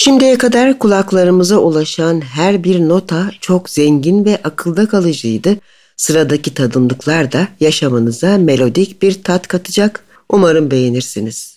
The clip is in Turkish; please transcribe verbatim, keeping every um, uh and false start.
Şimdiye kadar kulaklarımıza ulaşan her bir nota çok zengin ve akılda kalıcıydı. Sıradaki tadımlıklar da yaşamınıza melodik bir tat katacak. Umarım beğenirsiniz.